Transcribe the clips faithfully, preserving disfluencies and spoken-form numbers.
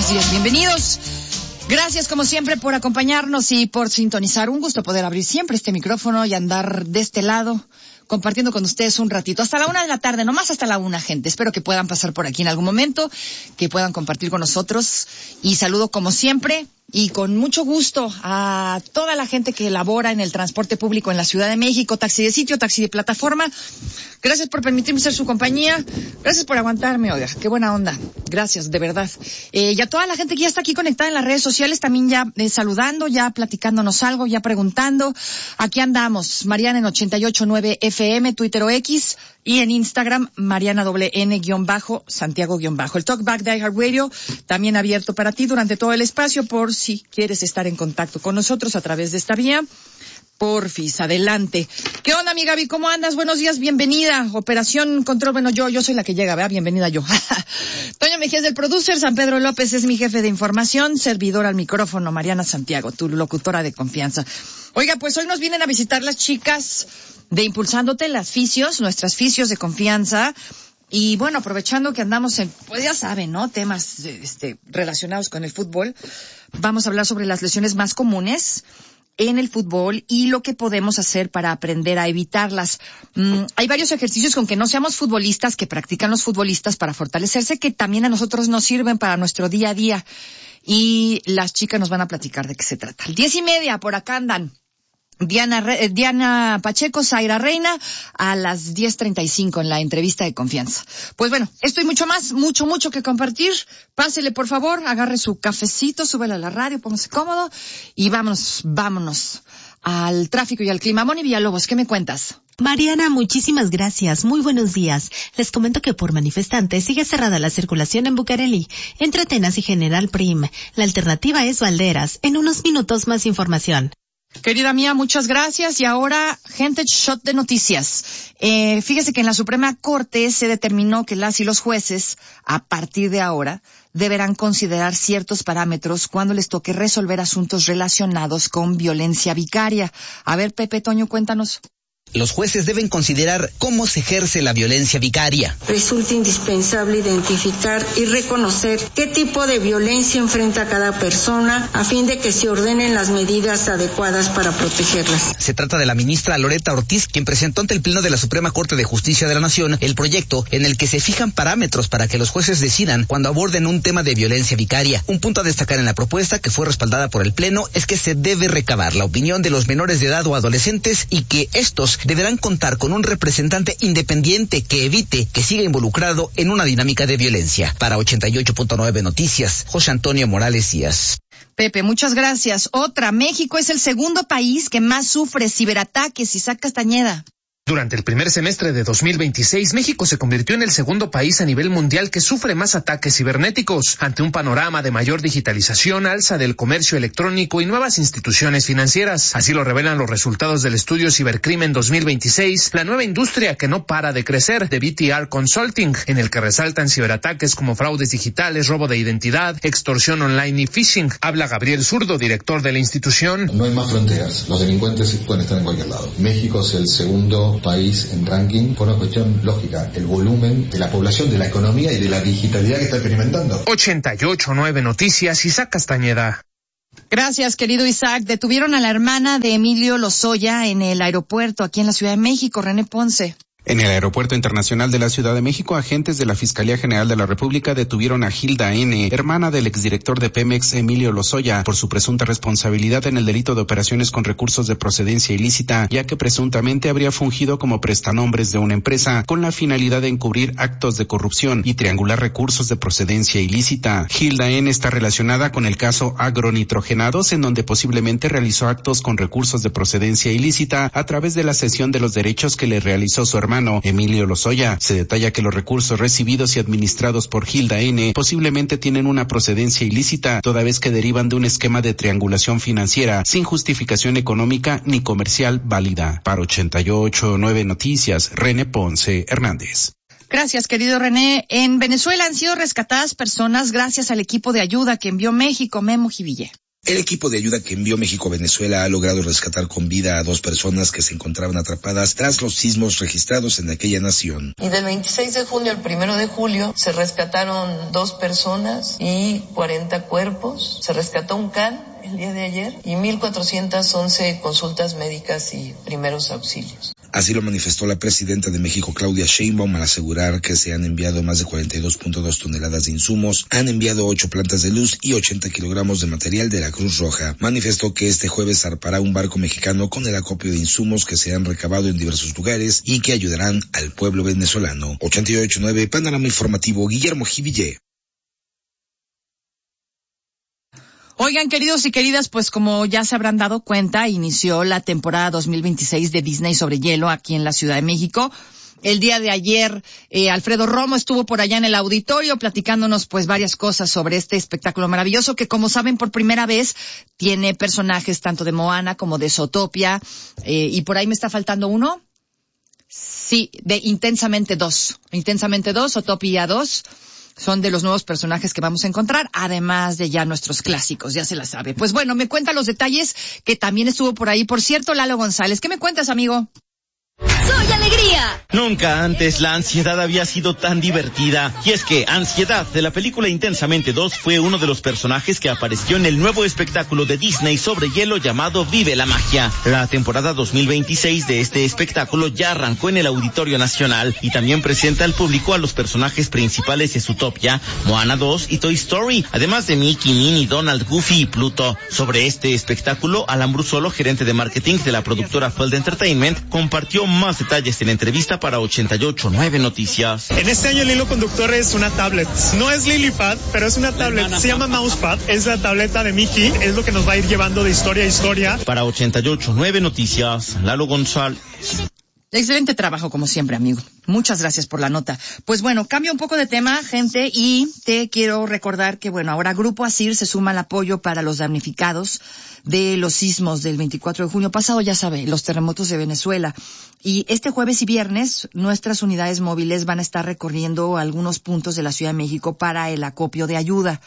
buenos días, bienvenidos. Gracias, como siempre, por acompañarnos y por sintonizar. Un gusto poder abrir siempre este micrófono y andar de este lado, compartiendo con ustedes un ratito. Hasta la una de la tarde, nomás hasta la una, gente. Espero que puedan pasar por aquí en algún momento, que puedan compartir con nosotros. Y saludo, como siempre, y con mucho gusto a toda la gente que labora en el transporte público en la Ciudad de México, taxi de sitio, taxi de plataforma. Gracias por permitirme ser su compañía. Gracias por aguantarme, oiga, qué buena onda. Gracias, de verdad. Eh, y a toda la gente que ya está aquí conectada en las redes sociales, también ya eh, saludando, ya platicándonos algo, ya preguntando. Aquí andamos, Mariana en ochenta y ocho punto nueve F M, Twitter o X, y en Instagram, Mariana doble N guión bajo, Santiago guión bajo. El Talkback de iHeartRadio, también abierto para ti durante todo el espacio, por si quieres estar en contacto con nosotros a través de esta vía. Porfis, adelante. ¿Qué onda, mi Gaby? ¿Cómo andas? Buenos días, bienvenida. Operación Control, bueno, yo, yo soy la que llega, ¿verdad? Bienvenida yo. Toño Mejías del producer, San Pedro López es mi jefe de información, servidor al micrófono, Mariana Santiago, tu locutora de confianza. Oiga, pues hoy nos vienen a visitar las chicas de Impulsándote, las fisios, nuestras fisios de confianza. Y bueno, aprovechando que andamos en, pues ya saben, ¿no? Temas este, relacionados con el fútbol. Vamos a hablar sobre las lesiones más comunes en el fútbol y lo que podemos hacer para aprender a evitarlas. Mm, hay varios ejercicios con que no seamos futbolistas, que practican los futbolistas para fortalecerse, que también a nosotros nos sirven para nuestro día a día. Y las chicas nos van a platicar de qué se trata. Diez y media, por acá andan Diana, Re- Diana Pacheco, Zaira Reina, a las diez treinta y cinco en la entrevista de confianza. Pues bueno, esto y mucho más, mucho, mucho que compartir. Pásele, por favor, agarre su cafecito, súbele a la radio, póngase cómodo y vámonos, vámonos al tráfico y al clima. Moni Villalobos, ¿qué me cuentas? Mariana, muchísimas gracias. Muy buenos días. Les comento que por manifestantes sigue cerrada la circulación en Bucareli, entre Atenas y General Prim. La alternativa es Valderas. En unos minutos más información. Querida mía, muchas gracias. Y ahora, gente, shot de noticias. Eh, fíjese que en la Suprema Corte se determinó que las y los jueces, a partir de ahora, deberán considerar ciertos parámetros cuando les toque resolver asuntos relacionados con violencia vicaria. A ver, Pepe, Toño, cuéntanos. Los jueces deben considerar cómo se ejerce la violencia vicaria. Resulta indispensable identificar y reconocer qué tipo de violencia enfrenta cada persona a fin de que se ordenen las medidas adecuadas para protegerlas. Se trata de la ministra Loreta Ortiz, quien presentó ante el Pleno de la Suprema Corte de Justicia de la Nación el proyecto en el que se fijan parámetros para que los jueces decidan cuando aborden un tema de violencia vicaria. Un punto a destacar en la propuesta, que fue respaldada por el Pleno, es que se debe recabar la opinión de los menores de edad o adolescentes y que estos deberán contar con un representante independiente que evite que siga involucrado en una dinámica de violencia. Para ochenta y ocho punto nueve Noticias, José Antonio Morales Díaz. Pepe, muchas gracias. Otra, México es el segundo país que más sufre ciberataques. Isaac Castañeda. Durante el primer semestre de dos mil veintiséis, México se convirtió en el segundo país a nivel mundial que sufre más ataques cibernéticos, ante un panorama de mayor digitalización, alza del comercio electrónico y nuevas instituciones financieras. Así lo revelan los resultados del estudio Cibercrimen dos mil veintiséis, la nueva industria que no para de crecer, de B T R Consulting, en el que resaltan ciberataques como fraudes digitales, robo de identidad, extorsión online y phishing. Habla Gabriel Zurdo, director de la institución. No hay más fronteras, los delincuentes pueden estar en cualquier lado. México es el segundo país en ranking por una cuestión lógica, el volumen de la población, de la economía y de la digitalidad que está experimentando. ochenta y ocho punto nueve Noticias, Isaac Castañeda. Gracias, querido Isaac. Detuvieron a la hermana de Emilio Lozoya en el aeropuerto aquí en la Ciudad de México, René Ponce. En el Aeropuerto Internacional de la Ciudad de México, agentes de la Fiscalía General de la República detuvieron a Hilda N., hermana del exdirector de Pemex, Emilio Lozoya, por su presunta responsabilidad en el delito de operaciones con recursos de procedencia ilícita, ya que presuntamente habría fungido como prestanombres de una empresa con la finalidad de encubrir actos de corrupción y triangular recursos de procedencia ilícita. Hilda N. está relacionada con el caso Agronitrogenados, en donde posiblemente realizó actos con recursos de procedencia ilícita a través de la cesión de los derechos que le realizó su hermano Emilio Lozoya. Se detalla que los recursos recibidos y administrados por Hilda N. posiblemente tienen una procedencia ilícita, toda vez que derivan de un esquema de triangulación financiera sin justificación económica ni comercial válida. Para ochenta y ocho punto nueve Noticias, René Ponce Hernández. Gracias, querido René. En Venezuela han sido rescatadas personas gracias al equipo de ayuda que envió México, Memo Jiville. El equipo de ayuda que envió México a Venezuela ha logrado rescatar con vida a dos personas que se encontraban atrapadas tras los sismos registrados en aquella nación. Y del veintiséis de junio al primero de julio se rescataron dos personas y cuarenta cuerpos. Se rescató un can el día de ayer y mil cuatrocientas once consultas médicas y primeros auxilios. Así lo manifestó la presidenta de México, Claudia Sheinbaum, al asegurar que se han enviado más de cuarenta y dos punto dos toneladas de insumos, han enviado ocho plantas de luz y ochenta kilogramos de material de la Cruz Roja. Manifestó que este jueves zarpará un barco mexicano con el acopio de insumos que se han recabado en diversos lugares y que ayudarán al pueblo venezolano. ochenta y ocho punto nueve, Panorama Informativo, Guillermo Jiville. Oigan, queridos y queridas, pues como ya se habrán dado cuenta, inició la temporada dos mil veintiséis de Disney sobre hielo aquí en la Ciudad de México. El día de ayer, eh, Alfredo Romo estuvo por allá en el auditorio platicándonos pues varias cosas sobre este espectáculo maravilloso que, como saben, por primera vez tiene personajes tanto de Moana como de Zootopia, eh, y por ahí me está faltando uno. Sí, de Intensamente dos. Intensamente dos, Zootopia dos. Son de los nuevos personajes que vamos a encontrar, además de ya nuestros clásicos, ya se la sabe. Pues bueno, me cuenta los detalles que también estuvo por ahí. Por cierto, Lalo González, ¿qué me cuentas, amigo? ¡Soy alegría! Nunca antes la ansiedad había sido tan divertida. Y es que Ansiedad, de la película Intensamente dos, fue uno de los personajes que apareció en el nuevo espectáculo de Disney sobre hielo llamado Vive la Magia. La temporada dos mil veintiséis de este espectáculo ya arrancó en el Auditorio Nacional y también presenta al público a los personajes principales de Zootopia, Moana dos y Toy Story, además de Mickey, Minnie, Donald, Goofy y Pluto. Sobre este espectáculo, Alan Brusolo, gerente de marketing de la productora Feld Entertainment, compartió más detalles en entrevista para ochenta y ocho punto nueve Noticias. En este año el hilo conductor es una tablet. No es Lilypad, pero es una tablet. Se llama Mousepad. Es la tableta de Mickey. Es lo que nos va a ir llevando de historia a historia. Para ochenta y ocho punto nueve Noticias, Lalo González. Excelente trabajo, como siempre, amigo. Muchas gracias por la nota. Pues bueno, cambio un poco de tema, gente, y te quiero recordar que, bueno, ahora Grupo Asir se suma al apoyo para los damnificados de los sismos del veinticuatro de junio pasado, ya sabe, los terremotos de Venezuela. Y este jueves y viernes, nuestras unidades móviles van a estar recorriendo algunos puntos de la Ciudad de México para el acopio de ayuda.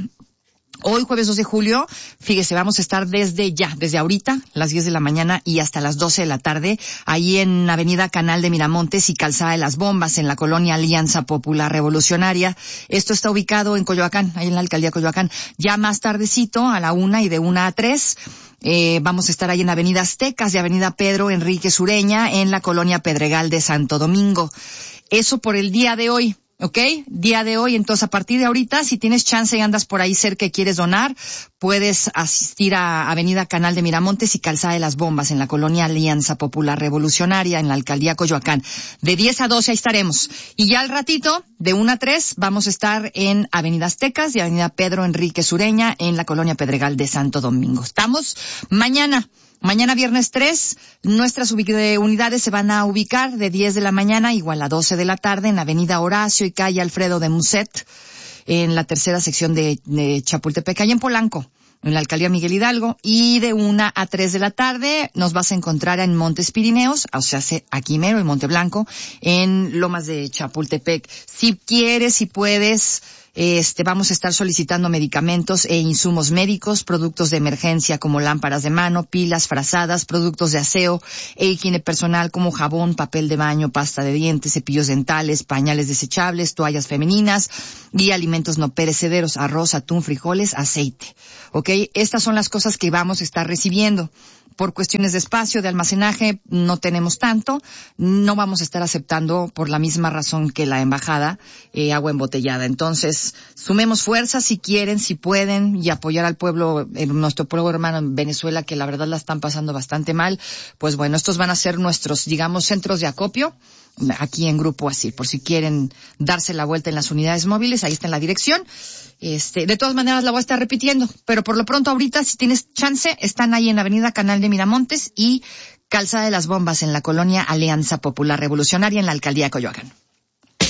Hoy, jueves dos de julio, fíjese, vamos a estar desde ya, desde ahorita, las diez de la mañana y hasta las doce de la tarde, ahí en Avenida Canal de Miramontes y Calzada de las Bombas, en la colonia Alianza Popular Revolucionaria. Esto está ubicado en Coyoacán, ahí en la alcaldía Coyoacán. Ya más tardecito, a la una y de una a tres, eh, vamos a estar ahí en Avenida Aztecas y Avenida Pedro Enrique Sureña, en la colonia Pedregal de Santo Domingo. Eso por el día de hoy. ¿Ok? Día de hoy, entonces a partir de ahorita, si tienes chance y andas por ahí cerca y quieres donar, puedes asistir a Avenida Canal de Miramontes y Calzada de las Bombas en la colonia Alianza Popular Revolucionaria en la alcaldía Coyoacán. De diez a doce ahí estaremos. Y ya al ratito, de una a tres, vamos a estar en Avenida Aztecas y Avenida Pedro Enrique Sureña en la colonia Pedregal de Santo Domingo. Estamos mañana. Mañana viernes tres, nuestras unidades se van a ubicar de diez de la mañana igual a doce de la tarde en Avenida Horacio y calle Alfredo de Musset, en la tercera sección de, de Chapultepec, ahí en Polanco, en la alcaldía Miguel Hidalgo, y de una a tres de la tarde nos vas a encontrar en Montes Pirineos, o sea, aquí mero, en Monte Blanco, en Lomas de Chapultepec. Si quieres, si puedes, Este, vamos a estar solicitando medicamentos e insumos médicos, productos de emergencia como lámparas de mano, pilas, frazadas, productos de aseo e higiene personal como jabón, papel de baño, pasta de dientes, cepillos dentales, pañales desechables, toallas femeninas y alimentos no perecederos, arroz, atún, frijoles, aceite. ¿Ok? Estas son las cosas que vamos a estar recibiendo. Por cuestiones de espacio, de almacenaje, no tenemos tanto. No vamos a estar aceptando, por la misma razón que la embajada, eh, agua embotellada. Entonces, sumemos fuerzas si quieren, si pueden, y apoyar al pueblo, eh, nuestro pueblo hermano en Venezuela, que la verdad la están pasando bastante mal. Pues bueno, estos van a ser nuestros, digamos, centros de acopio aquí en Grupo Asir, por si quieren darse la vuelta en las unidades móviles, ahí está en la dirección. Este, de todas maneras la voy a estar repitiendo, pero por lo pronto ahorita, si tienes chance, están ahí en Avenida Canal de Miramontes y Calzada de las Bombas en la colonia Alianza Popular Revolucionaria en la alcaldía de Coyoacán.